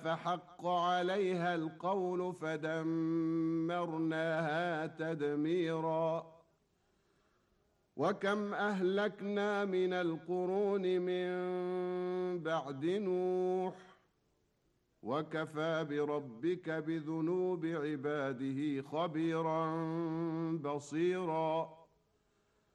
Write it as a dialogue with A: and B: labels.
A: فحق عليها القول فدمرناها تدميرا. وكم أهلكنا من القرون من بعد نوح وكفى بربك بذنوب عباده خبيرا بصيرا.